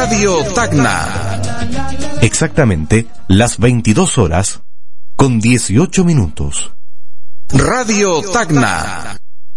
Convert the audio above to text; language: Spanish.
Radio Tacna. Exactamente las 22 horas con 18 minutos. Radio Tacna.